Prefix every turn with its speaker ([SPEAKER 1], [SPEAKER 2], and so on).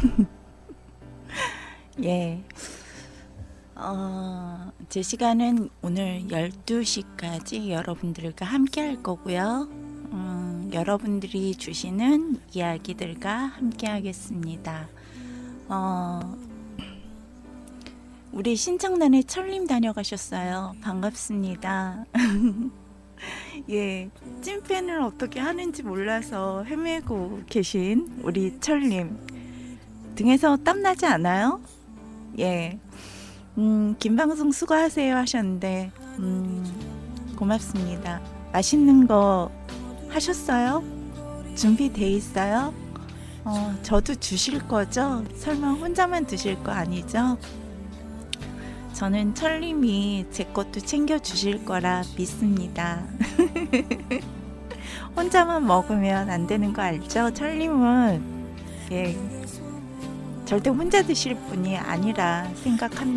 [SPEAKER 1] 예. 제 시간은 오늘 12시까지 여러분들과 함께 할 거고요. 여러분들이 주시는 이야기들과 함께 하겠습니다. 우리 신청단에 철님 다녀가셨어요. 반갑습니다. 예, 찐팬을 어떻게 하는지 몰라서 헤매고 계신 우리 철님. 등에서 땀나지 않아요? 예. 긴 방송 수고하세요 하셨는데, 고맙습니다. 맛있는 거 하셨어요? 준비돼 있어요? 저도 주실 거죠? 설마 혼자만 드실 거 아니죠? 저는 철님이 제 것도 챙겨 주실 거라 믿습니다. 혼자만 먹으면 안 되는 거 알죠? 철님은 예, 절대 혼자 드실 분이 아니라 생각합니다.